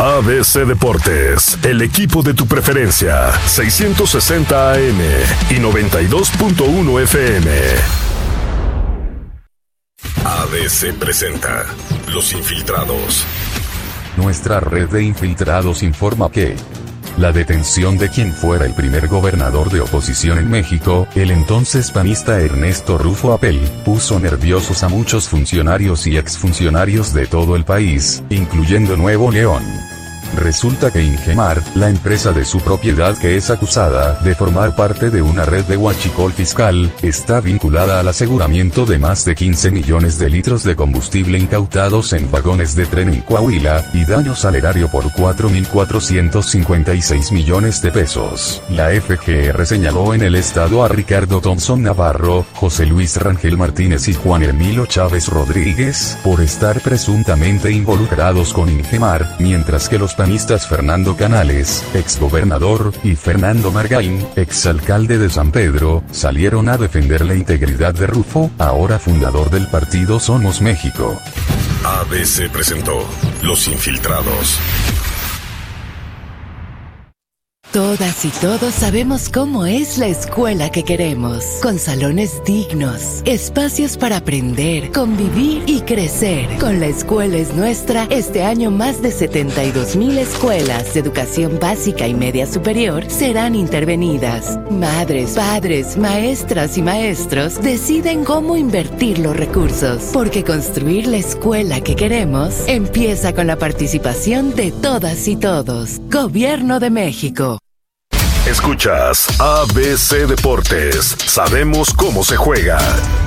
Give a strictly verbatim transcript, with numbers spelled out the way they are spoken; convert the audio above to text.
A B C Deportes, el equipo de tu preferencia, seiscientos sesenta A M y noventa y dos punto uno F M. A B C presenta Los Infiltrados. Nuestra red de infiltrados informa que la detención de quien fuera el primer gobernador de oposición en México, el entonces panista Ernesto Rufo Apel, puso nerviosos a muchos funcionarios y exfuncionarios de todo el país, incluyendo Nuevo León. Resulta que Ingemar, la empresa de su propiedad que es acusada de formar parte de una red de huachicol fiscal, está vinculada al aseguramiento de más de quince millones de litros de combustible incautados en vagones de tren en Coahuila, y daños al erario por cuatro mil cuatrocientos cincuenta y seis millones de pesos. La F G R señaló en el estado a Ricardo Thompson Navarro, José Luis Rangel Martínez y Juan Hermilo Chávez Rodríguez, por estar presuntamente involucrados con Ingemar, mientras que los panistas Fernando Canales, exgobernador, y Fernando Margain, exalcalde de San Pedro, salieron a defender la integridad de Rufo, ahora fundador del partido Somos México. A B C presentó Los Infiltrados. Todas y todos sabemos cómo es la escuela que queremos, con salones dignos, espacios para aprender, convivir y crecer. Con La Escuela es Nuestra, este año más de setenta y dos mil escuelas de educación básica y media superior serán intervenidas. Madres, padres, maestras y maestros deciden cómo invertir los recursos, porque construir la escuela que queremos empieza con la participación de todas y todos. Gobierno de México. Escuchas A B C Deportes. Sabemos cómo se juega.